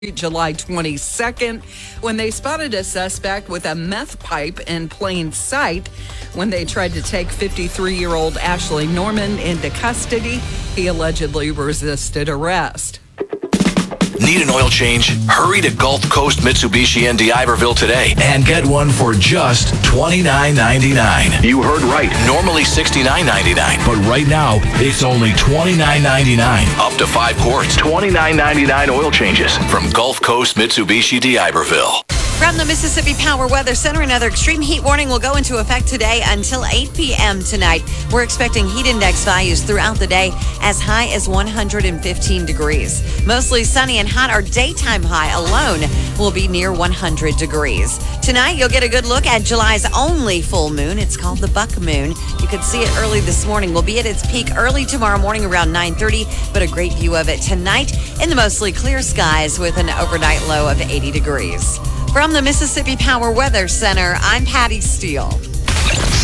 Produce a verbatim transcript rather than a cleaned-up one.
July twenty-second, when they spotted a suspect with a meth pipe in plain sight when they tried to take fifty-three-year-old Ashley Norman into custody. He allegedly resisted arrest. Need an oil change? Hurry to Gulf Coast Mitsubishi in D'Iberville today and get one for just twenty-nine ninety-nine. You heard right. Normally sixty-nine ninety-nine, but right now it's only twenty-nine ninety-nine. Up to five quarts. twenty-nine ninety-nine oil changes from Gulf Coast Mitsubishi D'Iberville. From the Mississippi Power Weather Center, another extreme heat warning will go into effect today until eight p.m. tonight. We're expecting heat index values throughout the day as high as one hundred fifteen degrees. Mostly sunny and hot. Our daytime high alone will be near one hundred degrees. Tonight, you'll get a good look at July's only full moon. It's called the Buck Moon. You could see it early this morning. We'll be at its peak early tomorrow morning around nine thirty, but a great view of it tonight in the mostly clear skies with an overnight low of eighty degrees. From the Mississippi Power Weather Center, I'm Patty Steele.